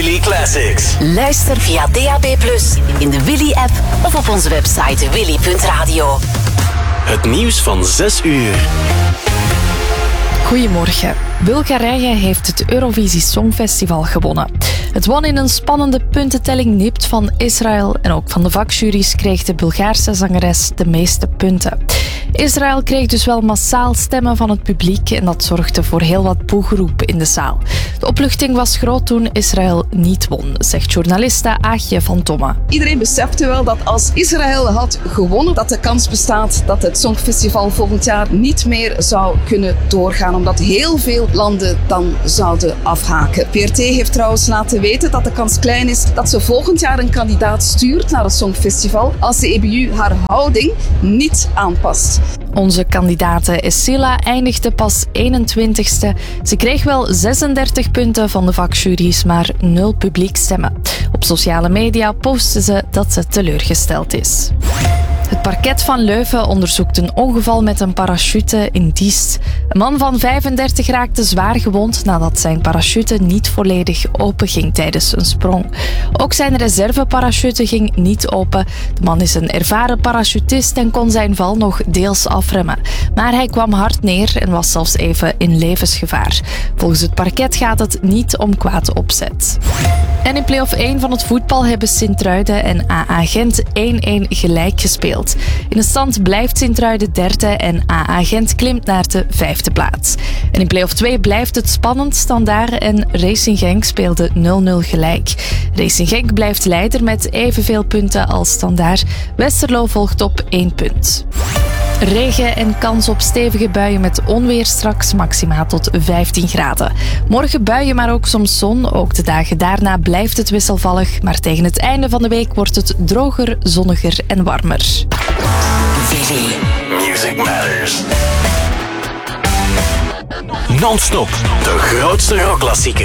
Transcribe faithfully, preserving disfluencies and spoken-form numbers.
Willy Classics. Luister via D A B plus, in de Willy-app of op onze website willy punt radio. Het nieuws van zes uur. Goedemorgen. Bulgarije heeft het Eurovisie Songfestival gewonnen. Het won in een spannende puntentelling nipt van Israël en ook van de vakjuries kreeg de Bulgaarse zangeres de meeste punten. Israël kreeg dus wel massaal stemmen van het publiek en dat zorgde voor heel wat boegeroep in de zaal. De opluchting was groot toen Israël niet won, zegt journaliste Aagje van Tomme. Iedereen besefte wel dat als Israël had gewonnen, dat de kans bestaat dat het Songfestival volgend jaar niet meer zou kunnen doorgaan, omdat heel veel landen dan zouden afhaken. P R T heeft trouwens laten weten dat de kans klein is dat ze volgend jaar een kandidaat stuurt naar het Songfestival als de E B U haar houding niet aanpast. Onze kandidate Essila eindigde pas eenentwintigste. Ze kreeg wel zesendertig punten van de vakjuries, maar nul publiekstemmen. Op sociale media postte ze dat ze teleurgesteld is. Het parket van Leuven onderzoekt een ongeval met een parachute in Diest. Een man van vijfendertig raakte zwaar gewond nadat zijn parachute niet volledig open ging tijdens een sprong. Ook zijn reserveparachute ging niet open. De man is een ervaren parachutist en kon zijn val nog deels afremmen. Maar hij kwam hard neer en was zelfs even in levensgevaar. Volgens het parket gaat het niet om kwaad opzet. En in play-off één van het voetbal hebben Sint-Truiden en A A Gent één-één gelijk gespeeld. In de stand blijft Sint-Truiden derde en A A Gent klimt naar de vijfde plaats. En in play-off twee blijft het spannend. Standaard en Racing Genk speelden nul nul gelijk. Racing Genk blijft leider met evenveel punten als Standaard. Westerlo volgt op één punt. Regen en kans op stevige buien met onweer straks, maximaal tot vijftien graden. Morgen buien, maar ook soms zon. Ook de dagen daarna blijft het wisselvallig. Maar tegen het einde van de week wordt het droger, zonniger en warmer. Willy. Music Matters. Non-stop. De grootste rockklassiekers.